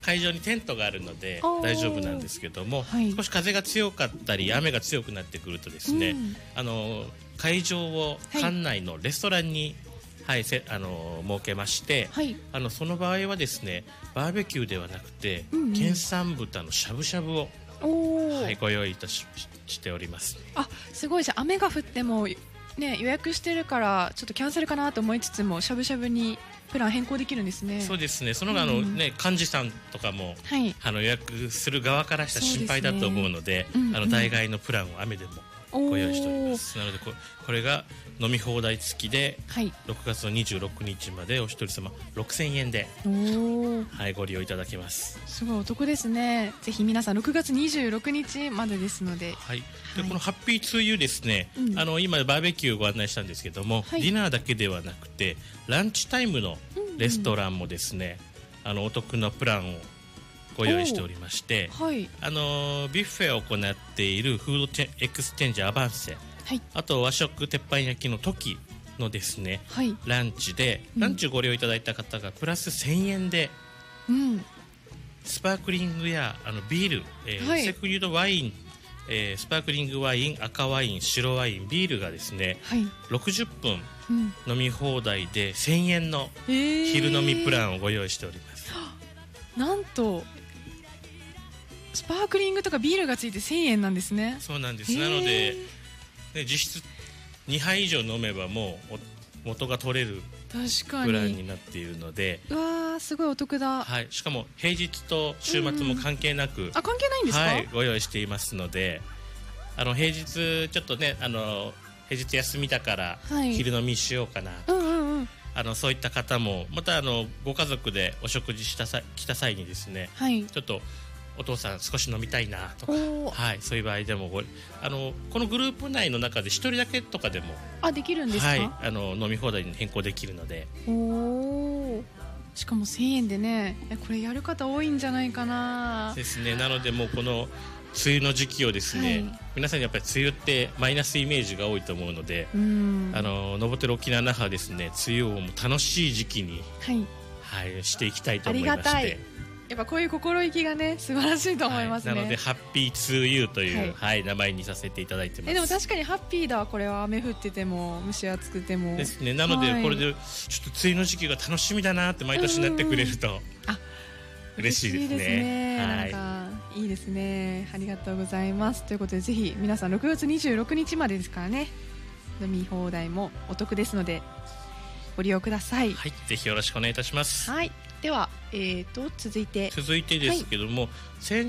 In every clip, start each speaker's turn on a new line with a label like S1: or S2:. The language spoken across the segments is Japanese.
S1: 会場にテントがあるので大丈夫なんですけども、
S2: はい、
S1: 少し風が強かったり雨が強くなってくるとですね、会場を館内のレストランに、設けまして、はい、その場合はですねバーベキューではなくて、県産豚のしゃぶしゃぶを、ご用意しております。
S2: すごい。じゃあ雨が降っても、ね、予約してるからちょっとキャンセルかなと思いつつもしゃぶしゃぶにプラン変更できるんですね。
S1: そうですね。その幹事さんとかも、予約する側からしたら心配だと思うので、代替のプランを雨でもご用意しております。なのでこれが飲み放題付きで、6月の26日までお一人様6000円で、ご利用いただけます。
S2: すごいお得ですね。ぜひ皆さん6月26日までですので、
S1: でこのハッピーツーユーですね、今バーベキューをご案内したんですけども、ディナーだけではなくてランチタイムのレストランもですね、お得なプランをご用意しておりまして、ビュッフェを行っているフードエクスチェンジアバンセ、あと和食鉄板焼きの時のですね、ランチをご利用いただいた方がプラス1000円で、スパークリングやビール、セクリュードワイン、スパークリングワイン、赤ワイン、白ワイン、ビールがですね、60分飲み放題で1000円の昼飲みプランをご用意しております。
S2: なんとスパークリングとかビールがついて1000円なんですね。
S1: そうなんです。なので、実質2杯以上飲めばもう元が取れるプランになっているので、
S2: うわーすごいお得だ。
S1: しかも平日と週末も関係なく、
S2: 関係ないんですか？
S1: ご用意していますので、平日ちょっとね平日休みだから昼飲みしようかなとか、そういった方もまたご家族でお食事来た際にですね、ちょっとお父さん少し飲みたいなとか、そういう場合でもこのグループ内の中で1人だけとかでも
S2: できるんですか？
S1: 飲み放題に変更できるので。
S2: しかも1000円でね、これやる方多いんじゃないかな。
S1: ですね。なのでもうこの梅雨の時期をですね、皆さんやっぱり梅雨ってマイナスイメージが多いと思うので、のぼてる沖縄那覇ですね、梅雨をもう楽しい時期に、していきたいと思いまして、
S2: ありがたい。やっぱこういう心意気がね素晴らしいと思いますね。
S1: なのでハッピーツーユーという、名前にさせていただいてます。
S2: でも確かにハッピーだ。これは雨降ってても蒸し暑くても
S1: ですね。なのでこれでちょっと梅雨の時期が楽しみだなって毎年なってくれると嬉しいですね。
S2: なんかいいですね。ありがとうございます。ということでぜひ皆さん6月26日までですからね、飲み放題もお得ですのでご利用ください。
S1: ぜひよろしくお願いいたします。
S2: では、続いて
S1: ですけども、先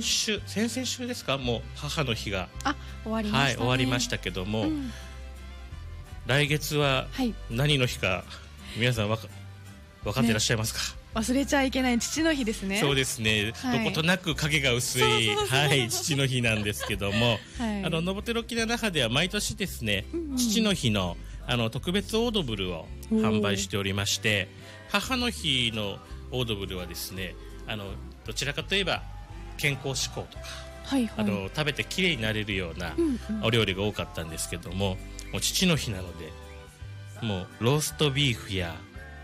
S1: 々週ですか、もう母の日が
S2: 終わりましたね。
S1: 終わりましたけども、来月は何の日か皆さん分かっていらっしゃいますか？
S2: 忘れちゃいけない父の日ですね。
S1: そうですね、どことなく影が薄い父の日なんですけども、のぼてる沖縄那覇では毎年ですね、父の日の特別オードブルを販売しておりまして、母の日のオードブルはですね、どちらかといえば健康志向とか、食べてきれいになれるようなお料理が多かったんですけども、もう父の日なのでもうローストビーフや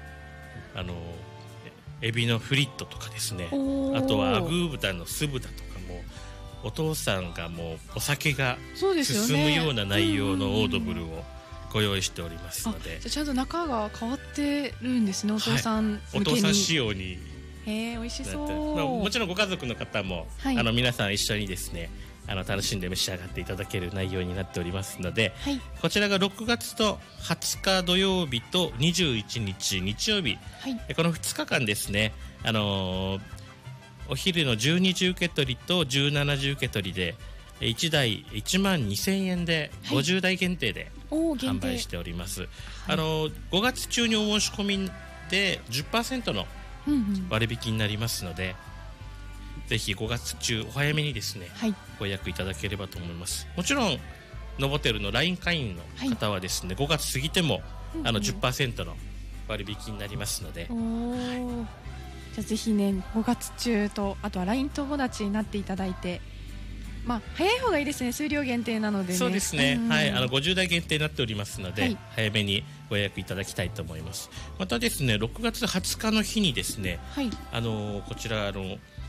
S1: エビのフリットとかですね、あとはアグー豚の酢豚とかもお父さんがもうお酒が進むような内容のオードブルをご用意しておりますので、
S2: ちゃんと中が変わってるんですね。お父さん向けに、
S1: お父さん仕様に。
S2: 美味しそう。
S1: もちろんご家族の方も、皆さん一緒にですね楽しんで召し上がっていただける内容になっておりますので、こちらが6月と20日土曜日と21日日曜日、この2日間ですね、お昼の12時受け取りと17時受け取りで1台1万2000円で50台限定で販売しております。5月中にお申し込みで 10% の割引になりますので、ぜひ5月中お早めにですね、ご予約いただければと思います。もちろんノボテルの LINE 会員の方はですね、5月過ぎても10% の割引になりますので、じ
S2: ゃあぜひね5月中と、あとは LINE 友達になっていただいて、早い方がいいですね。数量限定なのでね。
S1: そうですね、50台限定になっておりますので、早めにご予約いただきたいと思います。またですね、6月20日の日にですね、こちら